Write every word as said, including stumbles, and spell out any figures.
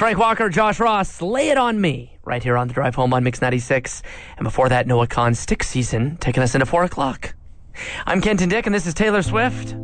Frank Walker, Josh Ross, Lay It On Me, right here on the drive home on Mix ninety-six. And before that, Noah Khan's Stick Season, taking us into four o'clock. I'm Kenton Dick, and this is Taylor Swift.